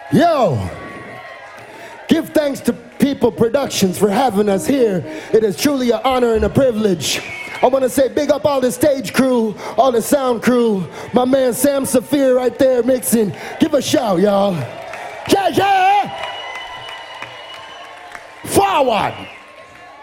Yo, give thanks to People Productions for having us here. It is truly an honor and a privilege. I want to say big up all the stage crew, all the sound crew, my man Sam Saphir right there mixing. Give a shout, y'all. Yeah, yeah! Forward!